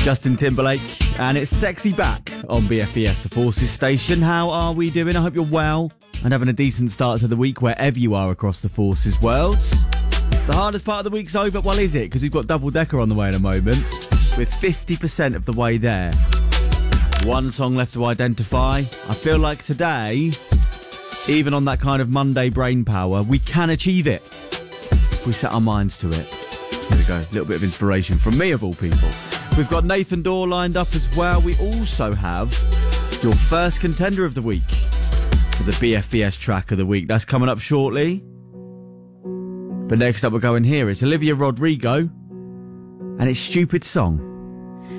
Justin Timberlake, and it's Sexy Back on BFES, the Forces station. How are we doing? I hope you're well and having a decent start to the week wherever you are across the Forces world. The hardest part of the week's over. Well, is it? Because we've got Double Decker on the way in a moment. We're 50% of the way there. One song left to identify. I feel like today, even on that kind of Monday brain power, we can achieve it if we set our minds to it. Here we go. A little bit of inspiration from me, of all people. We've got Nathan Dorr lined up as well. We also have your first contender of the week for the BFES track of the week. That's coming up shortly. But next up we're going here. It's Olivia Rodrigo and it's Stupid Song.